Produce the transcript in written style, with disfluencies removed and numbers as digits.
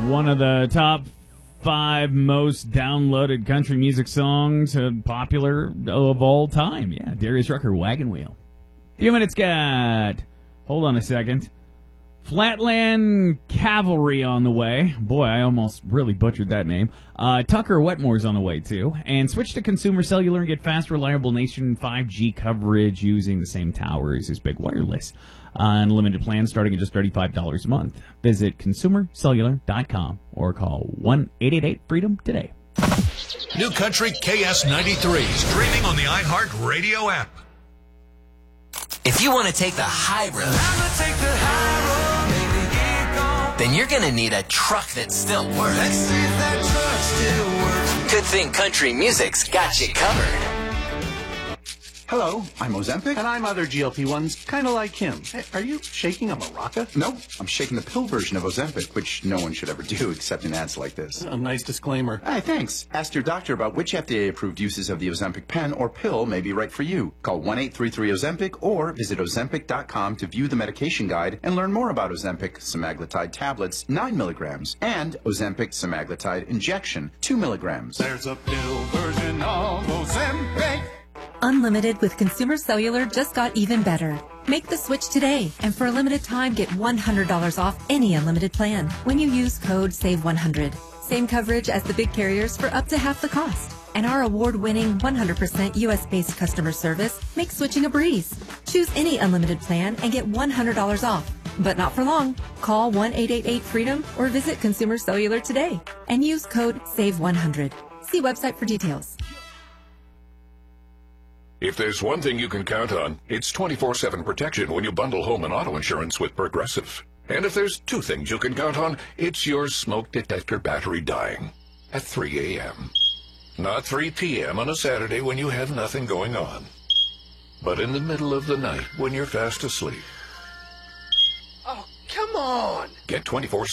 One of the top 5 most downloaded country music songs popular of all time. Yeah, Darius Rucker, Wagon Wheel. Few minutes got. Hold on a second. Flatland Cavalry on the way. Boy, I almost really butchered that name. Tucker Wetmore's on the way, too. And switch to Consumer Cellular and get fast, reliable Nation 5G coverage using the same towers as Big Wireless. Unlimited plans starting at just $35 a month. Visit consumercellular.com or call 1-888-FREEDOM today. New Country KS93, streaming on the iHeart Radio app. If you want to take the high road, then you're going to need a truck that still works. Let's see if that truck still works. Good thing country music's got you covered. Hello, I'm Ozempic. And I'm other GLP-1s, kind of like him. Hey, are you shaking a maraca? No, I'm shaking the pill version of Ozempic, which no one should ever do except in ads like this. A nice disclaimer. Hey, thanks. Ask your doctor about which FDA-approved uses of the Ozempic pen or pill may be right for you. Call 1-833-OZEMPIC or visit Ozempic.com to view the medication guide and learn more about Ozempic semaglutide tablets, 9 milligrams, and Ozempic semaglutide injection, 2 milligrams. There's a pill version of Ozempic. Unlimited with Consumer Cellular just got even better. Make the switch today, and for a limited time, get $100 off any unlimited plan when you use code SAVE100. Same coverage as the big carriers for up to half the cost. And our award-winning 100% U.S.-based customer service makes switching a breeze. Choose any unlimited plan and get $100 off. But not for long. Call 1-888-FREEDOM or visit Consumer Cellular today and use code SAVE100. See website for details. If there's one thing you can count on, it's 24/7 protection when you bundle home and auto insurance with Progressive. And if there's 2 things you can count on, it's your smoke detector battery dying at 3 a.m. Not 3 p.m. on a Saturday when you have nothing going on, but in the middle of the night when you're fast asleep. Oh, come on! Get 24/7